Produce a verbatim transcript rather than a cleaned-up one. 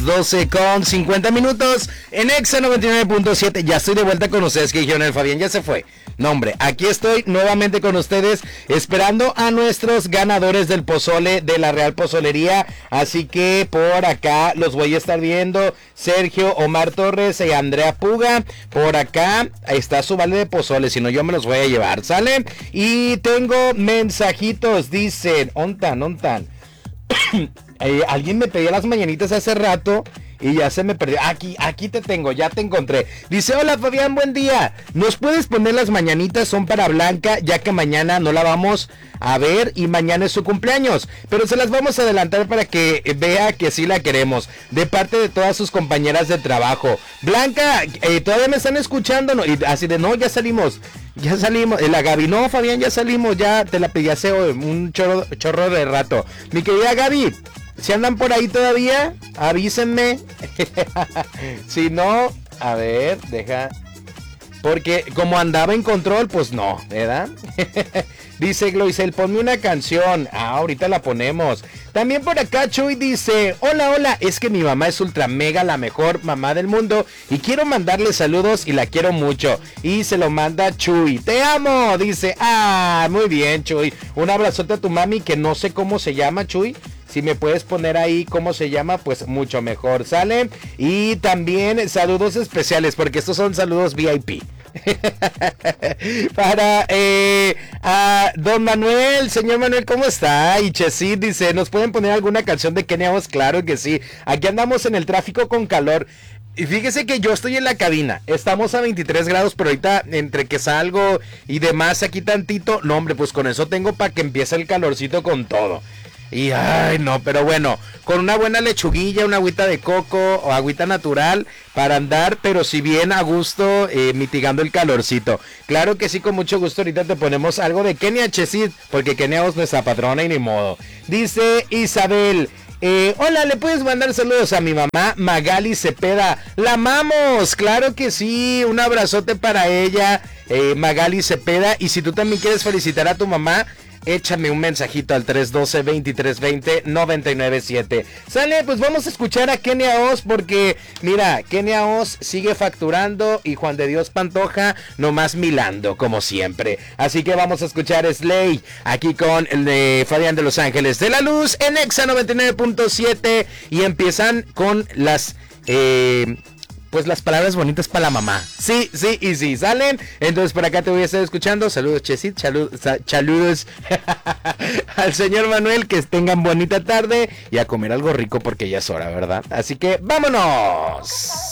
doce con cincuenta minutos en Exa noventa y nueve punto siete. Ya estoy de vuelta con ustedes, que dijeron, el Fabián ya se fue. No, hombre, aquí estoy nuevamente con ustedes, esperando a nuestros ganadores del pozole de la Real Pozolería. Así que por acá los voy a estar viendo. Sergio Omar Torres y Andrea Puga. Por acá está su vale de pozole, si no yo me los voy a llevar, ¿sale? Y tengo mensajitos, dicen, ontan, ontan. eh, alguien me pedía las mañanitas hace rato y ya se me perdió. Aquí, aquí te tengo, ya te encontré. Dice, hola Fabián, buen día. ¿Nos puedes poner las mañanitas? Son para Blanca, ya que mañana no la vamos a ver y mañana es su cumpleaños. Pero se las vamos a adelantar para que vea que sí la queremos. De parte de todas sus compañeras de trabajo. Blanca, eh, ¿todavía me están escuchando? No, y así de, no, ya salimos. Ya salimos. La Gaby, no, Fabián, ya salimos. Ya te la pedí hace un chorro, chorro de rato. Mi querida Gaby, si andan por ahí todavía, avísenme. Si no, a ver, deja. Porque como andaba en control, pues no, ¿verdad? Dice Gloisel, ponme una canción. Ah, ahorita la ponemos. También por acá Chuy dice, hola, hola, es que mi mamá es ultra mega la mejor mamá del mundo y quiero mandarle saludos y la quiero mucho. Y se lo manda Chuy. Te amo, dice. Ah, muy bien, Chuy. Un abrazote a tu mami, que no sé cómo se llama, Chuy. Si me puedes poner ahí cómo se llama, pues mucho mejor, ¿sale? Y también saludos especiales, porque estos son saludos V I P. Para eh, a Don Manuel, señor Manuel, ¿cómo está? Y Chesit dice, ¿nos pueden poner alguna canción de Kenia Os? Claro que sí. Aquí andamos en el tráfico con calor. Y fíjese que yo estoy en la cabina, estamos a veintitrés grados, pero ahorita entre que salgo y demás aquí tantito, no hombre, pues con eso tengo para que empiece el calorcito con todo. Y ay no, pero bueno, con una buena lechuguilla, una agüita de coco o agüita natural para andar, pero si bien a gusto, eh, mitigando el calorcito. Claro que sí, con mucho gusto. Ahorita te ponemos algo de Kenia Chesit, porque Kenia es nuestra patrona y ni modo. Dice Isabel, eh, hola, ¿le puedes mandar saludos a mi mamá Magali Cepeda? ¡La amamos! Claro que sí, un abrazote para ella, eh, Magali Cepeda. Y si tú también quieres felicitar a tu mamá, échame un mensajito al tres uno dos, veintitrés veinte, noventa y nueve siete. Sale, pues vamos a escuchar a Kenia Os, porque mira, Kenia Os sigue facturando y Juan de Dios Pantoja nomás milando, como siempre. Así que vamos a escuchar Slay aquí con el de Fabián de Los Ángeles de la Luz en Exa noventa y nueve punto siete. Y empiezan con las... Eh, pues las palabras bonitas para la mamá. Sí, sí y sí, ¿salen? Entonces por acá te voy a estar escuchando. Saludos, Chesit, saludos, saludos al señor Manuel, que tengan bonita tarde y a comer algo rico porque ya es hora, ¿verdad? Así que ¡vámonos!